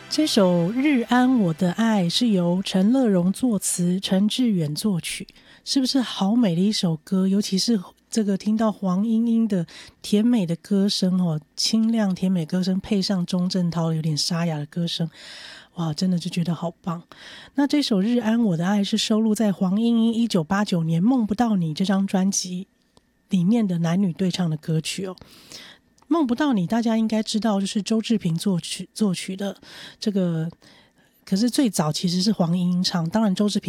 这首《日安我的爱》是由陈乐融作词，陈志远作曲，是不是好美的一首歌？尤其是这个听到黄莺莺的甜美的歌声哦，清亮甜美歌声，配上钟镇涛有点沙哑的歌声，哇，真的就觉得好棒。那这首《日安我的爱》是收录在黄莺莺1989年《梦不到你》这张专辑里面的男女对唱的歌曲哦。梦不到你大家应该知道，就是周志平作曲的这个，可是最早其实是黄莺莺唱，当然周志平